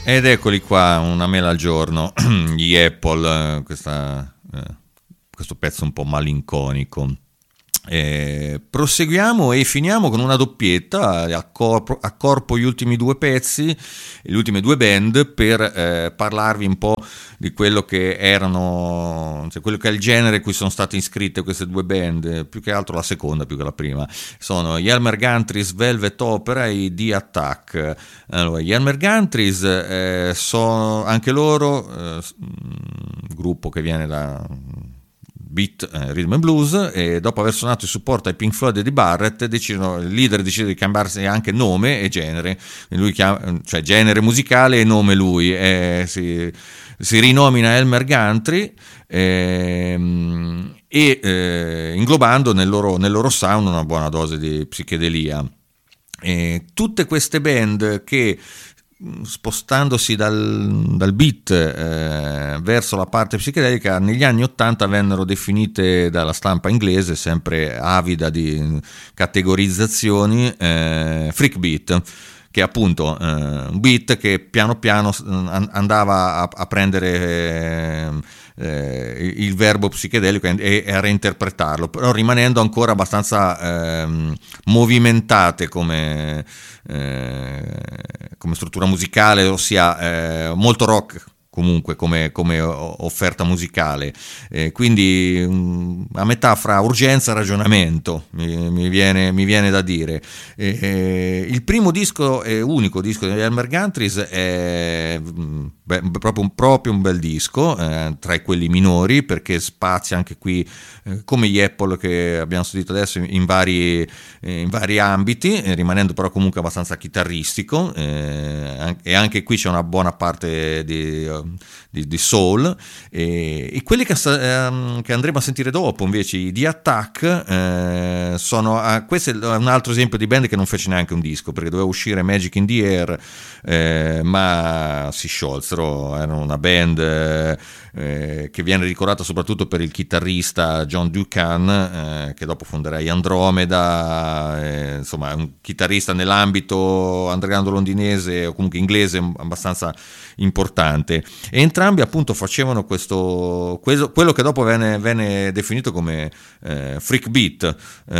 Ed eccoli qua, una mela al giorno, gli Apple, questo pezzo un po' malinconico. Proseguiamo e finiamo con una doppietta, accorpo gli ultimi due pezzi, le ultime due band per parlarvi un po' di quello che erano, cioè quello che è il genere in cui sono state iscritte queste due band, più che altro la seconda più che la prima. Sono gli Elmer Gantry's Velvet Opera e i The Attack. Allora, gli Elmer Gantry's sono anche loro gruppo che viene da beat, rhythm and blues, e dopo aver suonato il supporto ai Pink Floyd e di Barrett il leader decide di cambiarsi anche nome e genere, cioè genere musicale e nome lui, si rinomina Elmer Gantry inglobando nel loro sound una buona dose di psichedelia. Tutte queste band che spostandosi dal beat verso la parte psichedelica negli anni 80 vennero definite dalla stampa inglese, sempre avida di categorizzazioni, freak beat, che è appunto un beat che piano piano andava a prendere il verbo psichedelico e a reinterpretarlo, però rimanendo ancora abbastanza movimentate come struttura musicale, ossia molto rock comunque come offerta musicale, quindi a metà fra urgenza e ragionamento mi viene da dire. Il primo disco e unico disco di Elmer Gantry's è proprio un bel disco, tra quelli minori, perché spazia anche qui come gli Apple che abbiamo sentito adesso in vari ambiti, rimanendo però comunque abbastanza chitarristico, e anche qui c'è una buona parte di soul, e quelli che andremo a sentire dopo invece, i The Attack, questo è un altro esempio di band che non fece neanche un disco, perché doveva uscire Magic in the Air, ma si sciolsero. Erano una band che viene ricordata soprattutto per il chitarrista John Duncan, che dopo fonderà gli Andromeda, insomma è un chitarrista nell'ambito underground londinese o comunque inglese abbastanza importante, e entrambi appunto facevano quello che dopo venne definito come freak beat,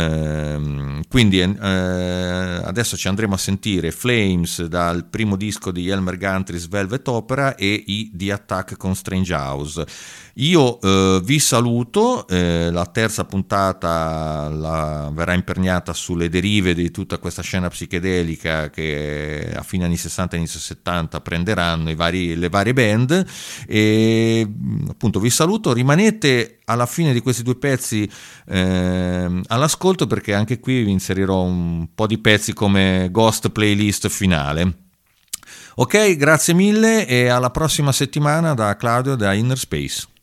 quindi adesso ci andremo a sentire Flames dal primo disco di Elmer Gantry's Velvet Opera e i The Attack con Strange House. Io vi saluto, la terza puntata verrà imperniata sulle derive di tutta questa scena psichedelica che a fine anni 60 e inizio 70 prenderanno le varie band, e appunto vi saluto, rimanete alla fine di questi due pezzi all'ascolto, perché anche qui vi inserirò un po' di pezzi come ghost playlist finale. Ok, grazie mille e alla prossima settimana da Claudio da Inner Space.